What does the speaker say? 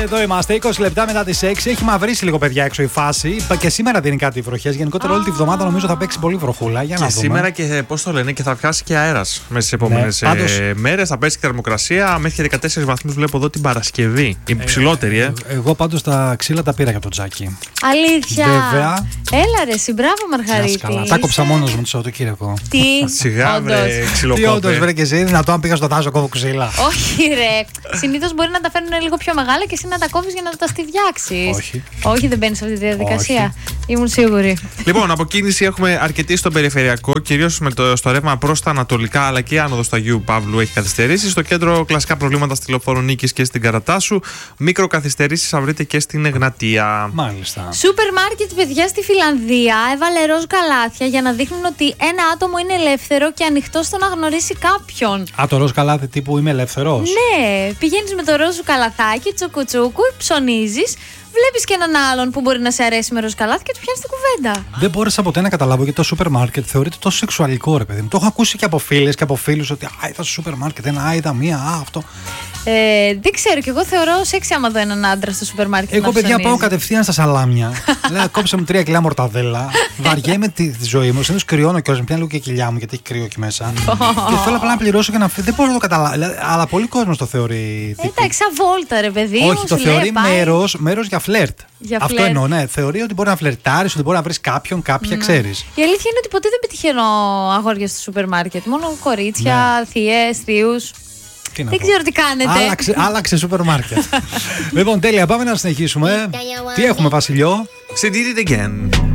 Εδώ είμαστε, 20 λεπτά μετά τις 6. Έχει μαυρίσει λίγο, παιδιά, έξω η φάση. Και σήμερα δίνει κάτι βροχές. Γενικότερα όλη τη βδομάδα νομίζω θα παίξει πολύ βροχούλα. Για να δούμε. Σήμερα και πώς το λένε, και θα πιάσει και αέρας μέσα στις επόμενες μέρες. Θα πέσει και θερμοκρασία. Μέχρι και 14 βαθμούς βλέπω εδώ την Παρασκευή. Η ψηλότερη, Εγώ πάντως τα ξύλα τα πήρα για τον Τζάκι. Αλήθεια. Βέβαια. Έλα ρε, μπράβο Μαργαρίτη. Τα κόψα μόνος μου το Σαββατοκύριακο. Τι. Σιγά βρε ξυλοκόπε. Τι όντως βρε και εσύ, δυνατόν πήγα στο δάσο κόβω ξύλα. Όχι ρε. Συνήθως μπορεί να τα φέρνουν λίγο πιο μεγάλα και εσύ να τα κόβεις για να τα στιδιάξεις. Όχι. Όχι, δεν μπαίνεις σε αυτή τη διαδικασία. Ήμουν σίγουρη. Λοιπόν, από κίνηση έχουμε αρκετή στο περιφερειακό, κυρίως στο ρεύμα προς τα ανατολικά, αλλά και η άνοδος του Αγίου Παύλου έχει καθυστερήσεις. Στο κέντρο κλασικά προβλήματα στη Λεωφόρο Νίκης και στην Καρατάσου. Μικροκαθυστερήσεις θα βρείτε και στην Εγνατία. Μάλιστα. Σούπερ μάρκετ, παιδιά, στη Φιλανδία έβαλε ροζ καλάθια για να δείχνουν ότι ένα άτομο είναι ελεύθερο και ανοιχτό στο να γνωρίσει κάποιον. Α, το ροζ καλάθι τύπου είμαι ελεύθερος. Ναι, πηγαίνεις με το ροζ σου καλαθάκι, τσουκουτσούκου, ψωνίζεις. Βλέπεις και έναν άλλον που μπορεί να σε αρέσει με ροζ καλάθι και του πιάνεις την κουβέντα. Δεν μπόρεσα ποτέ να καταλάβω γιατί το σούπερ μάρκετ θεωρείται τόσο σεξουαλικό, ρε παιδί μου. Το έχω ακούσει και από φίλες και από φίλους ότι είδα στο σούπερ μάρκετ ένα, είδα μία, αυτό. Δεν ξέρω, και εγώ θεωρώ σεξι άμα δω έναν άντρα στο σούπερ μάρκετ. Εγώ, παιδιά, πάω κατευθείαν στα σαλάμια. Λέω, κόψε μου 3 κιλά μορταδέλα. Βαριέμαι τη ζωή μου. Συνήθως κρυώνω κιόλας, με πιάνει λίγο και η κοιλιά μου γιατί έχει κρύο εκεί μέσα. Και θέλω απλά να πληρώσω και να φύγω. Δεν μπορώ να το καταλάβω. Αλλά πολλοί κόσμος το θεωρεί. Εντάξει, σαν βόλτα, ρε παιδί. Όχι, το θεωρεί μέρος για φλερτ. Αυτό εννοώ, ναι. Θεωρεί ότι μπορεί να φλερτάρεις, ότι μπορεί να βρεις κάποιον, κάποια, ξέρεις. Η αλήθεια είναι ότι ποτέ δεν πετυχαίνω αγόρια στο σούπερ μάρκετ. Μόνο κορίτσια, θείες, θείους. Δεν ξέρω τι κάνετε. Άλλαξε σούπερ μάρκετ. Λοιπόν, τέλεια, πάμε να συνεχίσουμε. Τι έχουμε, Βασιλιό? Σε did it again.